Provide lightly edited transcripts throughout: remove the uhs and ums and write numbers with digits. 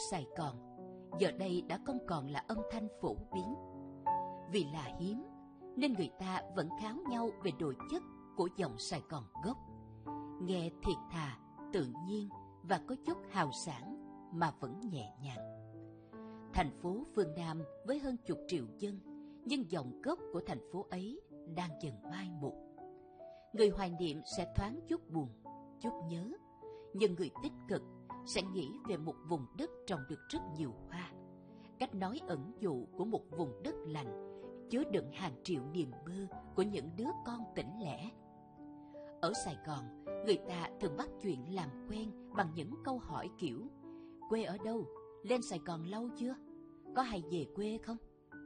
Sài Gòn giờ đây đã không còn là âm thanh phổ biến. Vì là hiếm nên người ta vẫn kháo nhau về độ chất của dòng Sài Gòn gốc, nghe thiệt thà, tự nhiên và có chút hào sảng mà vẫn nhẹ nhàng. Thành phố phương Nam với hơn 10 triệu dân, nhưng dòng gốc của thành phố ấy đang dần mai một. Người hoài niệm sẽ thoáng chút buồn, chút nhớ, nhưng người tích cực sẽ nghĩ về một vùng đất trồng được rất nhiều hoa, cách nói ẩn dụ của một vùng đất lành, chứa đựng hàng triệu niềm mơ của những đứa con tỉnh lẻ. Ở Sài Gòn, người ta thường bắt chuyện làm quen bằng những câu hỏi kiểu: quê ở đâu? Lên Sài Gòn lâu chưa? Có hay về quê không?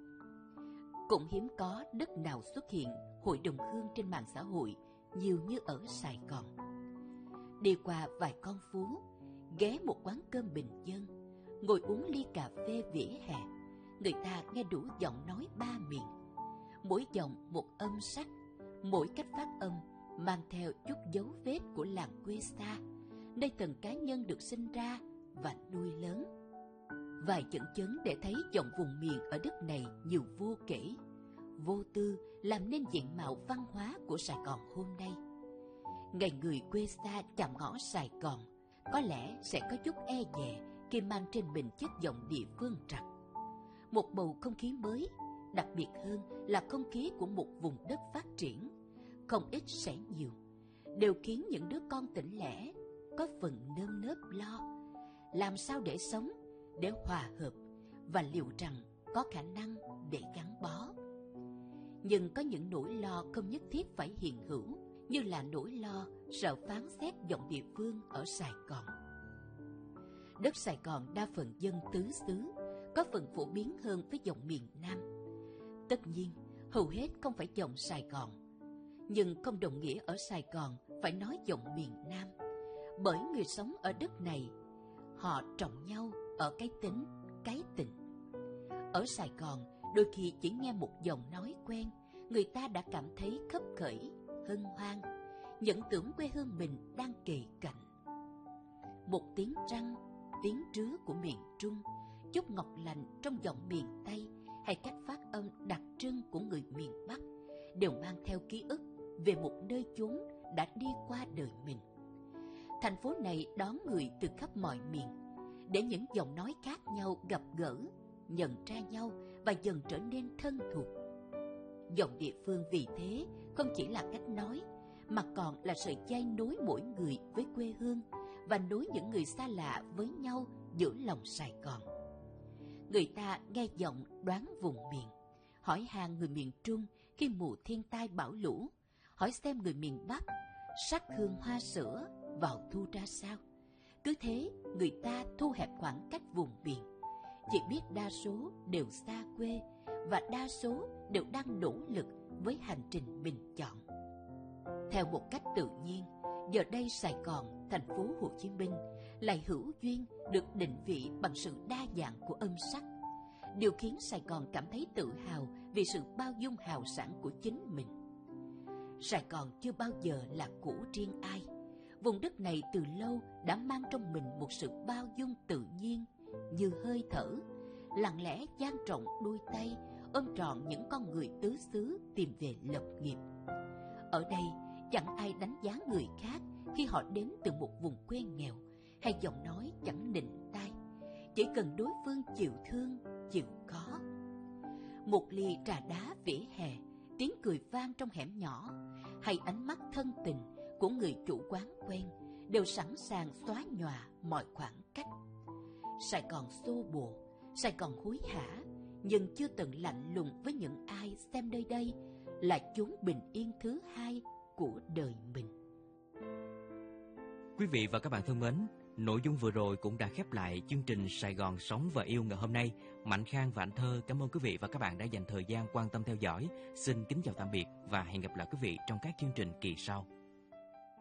Cũng hiếm có đất nào xuất hiện hội đồng hương trên mạng xã hội nhiều như ở Sài Gòn. Đi qua vài con phố, ghé một quán cơm bình dân, ngồi uống ly cà phê vỉa hè, người ta nghe đủ giọng nói ba miền, mỗi giọng một âm sắc, mỗi cách phát âm mang theo chút dấu vết của làng quê xa, nơi từng cá nhân được sinh ra và nuôi lớn. Vài chẩn chấn để thấy dòng vùng miền ở đất này nhiều vô kể, vô tư làm nên diện mạo văn hóa của Sài Gòn hôm nay. Ngày người quê xa chạm ngõ Sài Gòn có lẽ sẽ có chút e dè khi mang trên mình chất giọng địa phương trặc. Một bầu không khí mới, đặc biệt hơn là không khí của một vùng đất phát triển, không ít sẽ nhiều, đều khiến những đứa con tỉnh lẻ có phần nơm nớp lo làm sao để sống, để hòa hợp và liệu rằng có khả năng để gắn bó. Nhưng có những nỗi lo không nhất thiết phải hiện hữu, như là nỗi lo sợ phán xét giọng địa phương ở Sài Gòn. Đất Sài Gòn đa phần dân tứ xứ, có phần phổ biến hơn với giọng miền Nam. Tất nhiên, hầu hết không phải giọng Sài Gòn, nhưng không đồng nghĩa ở Sài Gòn phải nói giọng miền Nam, bởi người sống ở đất này, họ trọng nhau ở cái tính, cái tình. Ở Sài Gòn, đôi khi chỉ nghe một giọng nói quen, người ta đã cảm thấy khấp khởi, hân hoan, nhận tưởng quê hương mình đang kề cạnh. Một tiếng trăng, tiếng trứa của miền Trung, chút ngọt lành trong giọng miền Tây, hay cách phát âm đặc trưng của người miền Bắc đều mang theo ký ức về một nơi chốn đã đi qua đời mình. Thành phố này đón người từ khắp mọi miền, để những giọng nói khác nhau gặp gỡ, nhận ra nhau và dần trở nên thân thuộc. Giọng địa phương vì thế không chỉ là cách nói, mà còn là sợi dây nối mỗi người với quê hương và nối những người xa lạ với nhau giữa lòng Sài Gòn. Người ta nghe giọng đoán vùng miền, hỏi han người miền Trung khi mùa thiên tai bão lũ, hỏi xem người miền Bắc sắc hương hoa sữa vào thu ra sao. Cứ thế người ta thu hẹp khoảng cách vùng miền, chỉ biết đa số đều xa quê và đa số đều đang nỗ lực với hành trình mình chọn. Theo một cách tự nhiên, giờ đây Sài Gòn, thành phố Hồ Chí Minh lại hữu duyên được định vị bằng sự đa dạng của âm sắc, điều khiến Sài Gòn cảm thấy tự hào vì sự bao dung hào sảng của chính mình. Sài Gòn chưa bao giờ là của riêng ai. Vùng đất này từ lâu đã mang trong mình một sự bao dung tự nhiên như hơi thở, lặng lẽ dang rộng đôi tay ôm trọn những con người tứ xứ tìm về lập nghiệp. Ở đây chẳng ai đánh giá người khác khi họ đến từ một vùng quê nghèo hay giọng nói chẳng nịnh tai, chỉ cần đối phương chịu thương, chịu có. Một ly trà đá vỉa hè, tiếng cười vang trong hẻm nhỏ, hay ánh mắt thân tình của người chủ quán quen đều sẵn sàng xóa nhòa mọi khoảng cách. Sài Gòn xô bồ, Sài Gòn hối hả, nhưng chưa từng lạnh lùng với những ai xem nơi đây là chốn bình yên thứ hai của đời mình. Quý vị và các bạn thân mến, nội dung vừa rồi cũng đã khép lại chương trình Sài Gòn Sống và Yêu ngày hôm nay. Mạnh Khang và Anh Thơ cảm ơn quý vị và các bạn đã dành thời gian quan tâm theo dõi. Xin kính chào tạm biệt và hẹn gặp lại quý vị trong các chương trình kỳ sau.